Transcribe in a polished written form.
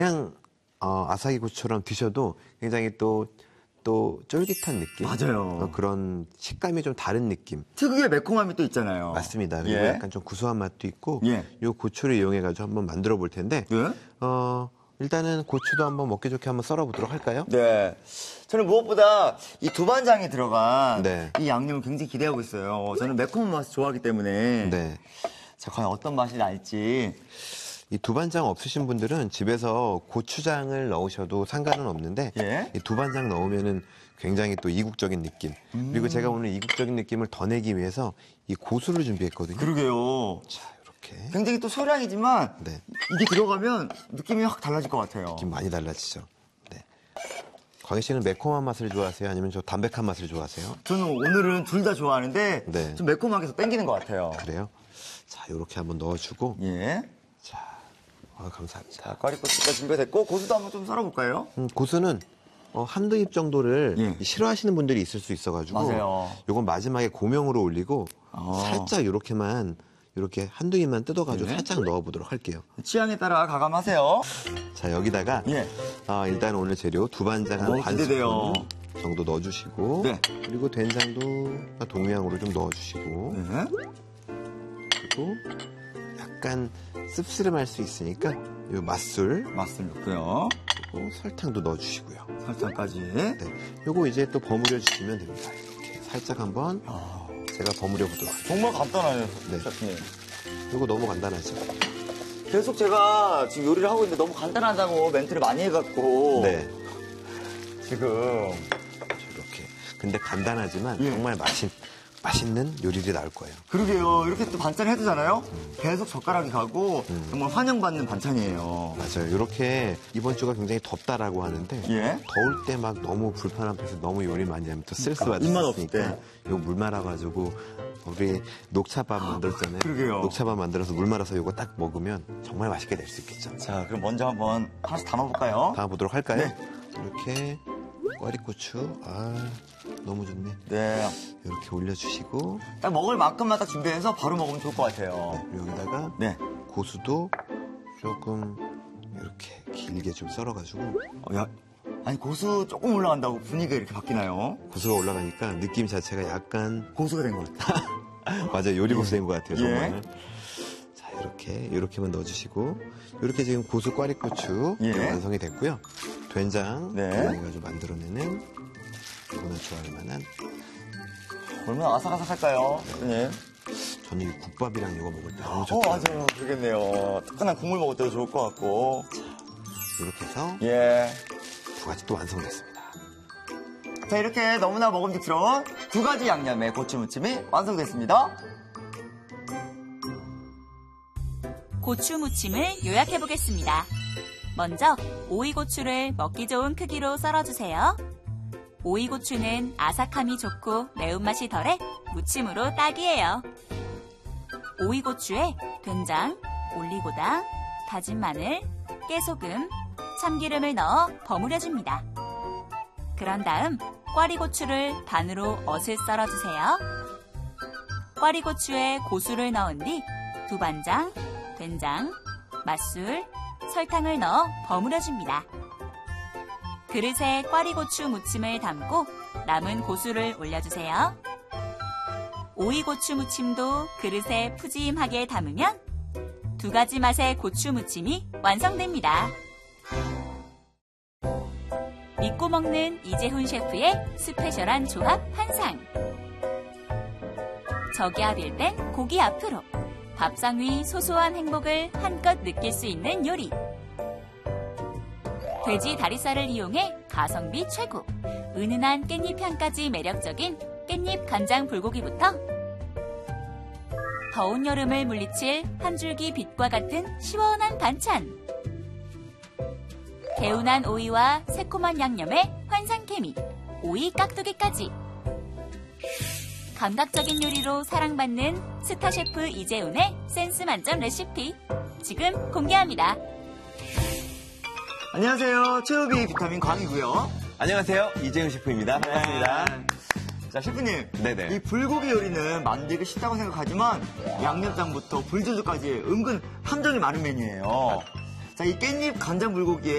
그냥 아사히 고추처럼 드셔도 굉장히 또 쫄깃한 느낌. 맞아요. 그런 식감이 좀 다른 느낌. 특유의 매콤함이 또 있잖아요. 맞습니다. 그리고 예. 약간 좀 구수한 맛도 있고 예. 이 고추를 이용해가지고 한번 만들어 볼 텐데 네? 일단은 고추도 한번 먹기 좋게 한번 썰어보도록 할까요? 네. 저는 무엇보다 이 두반장이 들어간 네. 이 양념을 굉장히 기대하고 있어요. 저는 매콤한 맛을 좋아하기 때문에. 네. 자, 과연 어떤 맛이 날지. 이 두반장 없으신 분들은 집에서 고추장을 넣으셔도 상관은 없는데 예? 이 두반장 넣으면은 굉장히 또 이국적인 느낌. 그리고 제가 오늘 이국적인 느낌을 더 내기 위해서 이 고수를 준비했거든요. 그러게요. 자, 이렇게 굉장히 또 소량이지만 네. 이게 들어가면 느낌이 확 달라질 것 같아요. 느낌 많이 달라지죠. 네. 광희 씨는 매콤한 맛을 좋아하세요? 아니면 저 담백한 맛을 좋아하세요? 저는 오늘은 둘 다 좋아하는데 네. 좀 매콤하게 해서 땡기는 것 같아요. 그래요? 자, 이렇게 한번 넣어주고 예. 자, 감사합니다. 자, 꽈리고추가 준비가 됐고 고수도 한번 좀 썰어볼까요? 고수는 한두 입 정도를 예. 싫어하시는 분들이 있을 수 있어가지고 맞아요. 요건 마지막에 고명으로 올리고 어. 살짝 이렇게 한두 입만 뜯어가지고 네. 살짝 넣어보도록 할게요. 취향에 따라 가감하세요. 자, 여기다가 예. 일단 오늘 재료 두반장 한 반 기대돼요. 스푼 정도 넣어주시고 네. 그리고 된장도 동량으로 좀 넣어주시고 네. 그리고 약간 씁쓸할 수 있으니까 요 맛술 맛을 넣고요. 그리고 설탕도 넣어주시고요. 설탕까지. 네, 요거 이제 또 버무려 주시면 됩니다. 이렇게 살짝 한번 제가 버무려 보도록 할게요. 정말 간단하네요, 네. 셰프님. 요거 너무 간단하죠? 계속 제가 지금 요리를 하고 있는데 너무 간단하다고 멘트를 많이 해갖고 네, 지금 이렇게. 근데 간단하지만 예. 정말 맛있는 요리들이 나올 거예요. 그러게요. 이렇게 또 반찬을 해두잖아요. 계속 젓가락이 가고 정말 환영받는 반찬이에요. 맞아요. 이렇게 이번 주가 굉장히 덥다라고 하는데 예. 더울 때 막 너무 불편함에서 너무 요리 많이 하면 또 스트레스 받을 입맛 수 없을 있으니까 요거 물 말아가지고 우리 녹차밥 만들었잖아요. 그러게요. 녹차밥 만들어서 물 말아서 요거 딱 먹으면 정말 맛있게 될 수 있겠죠. 자, 그럼 먼저 한번 하나씩 담아볼까요? 담아보도록 할까요? 네. 이렇게 꽈리고추 너무 좋네. 네. 이렇게 올려주시고 딱 먹을 만큼만 딱 준비해서 바로 먹으면 좋을 것 같아요. 여기다가 네. 고수도 조금 이렇게 길게 좀 썰어가지고 아니, 고수 조금 올라간다고 분위기가 이렇게 바뀌나요? 고수가 올라가니까 느낌 자체가 약간 고수가 된 것 같아요. 맞아요. 요리 고수 된 것 같아요. 정말. 예. 자, 이렇게만 넣어주시고 이렇게 지금 고수 꽈리고추 예. 완성이 됐고요. 된장 네. 해가지고 만들어내는 이거는 좋아할 만한 얼마나 아삭아삭할까요, 셰프님? 저는 이 국밥이랑 이거 먹을 때 너무 좋죠. 맞아요. 그러겠네요. 뜨끈한 국물 먹을 때도 좋을 것 같고. 이렇게 해서 예. 두 가지 또 완성됐습니다. 자, 이렇게 너무나 먹음직스러운 두 가지 양념의 고추무침이 완성됐습니다. 고추무침을 요약해보겠습니다. 먼저 오이고추를 먹기 좋은 크기로 썰어주세요. 오이고추는 아삭함이 좋고 매운맛이 덜해 무침으로 딱이에요. 오이고추에 된장, 올리고당, 다진 마늘, 깨소금, 참기름을 넣어 버무려줍니다. 그런 다음 꽈리고추를 반으로 어슷 썰어주세요. 꽈리고추에 고수를 넣은 뒤 두반장, 된장, 맛술, 설탕을 넣어 버무려줍니다. 그릇에 꽈리고추 무침을 담고 남은 고수를 올려주세요. 오이고추 무침도 그릇에 푸짐하게 담으면 두 가지 맛의 고추 무침이 완성됩니다. 믿고 먹는 이재훈 셰프의 스페셜한 조합 한상. 저기 앞일 땐 고기 앞으로. 밥상 위 소소한 행복을 한껏 느낄 수 있는 요리. 돼지 다리살을 이용해 가성비 최고, 은은한 깻잎 향까지 매력적인 깻잎 간장 불고기부터 더운 여름을 물리칠 한 줄기 빛과 같은 시원한 반찬. 개운한 오이와 새콤한 양념의 환상케미, 오이 깍두기까지. 감각적인 요리로 사랑받는 스타 셰프 이재훈의 센스 만점 레시피 지금 공개합니다. 안녕하세요. 최우비 비타민 광이고요. 안녕하세요. 이재훈 셰프입니다. 반갑습니다. 자, 셰프님. 네네. 이 불고기 요리는 만들기 쉽다고 생각하지만 양념장부터 불조조까지 은근 함정이 많은 메뉴예요. 자, 이 깻잎 간장 불고기에